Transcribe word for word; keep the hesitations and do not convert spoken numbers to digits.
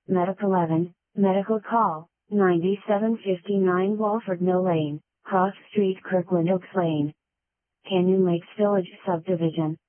Medic eleven, Medical Call, ninety-seven fifty-nine Walford Mill Lane, Cross Street, Kirkland Oaks Lane. Canyon Lakes Village Subdivision.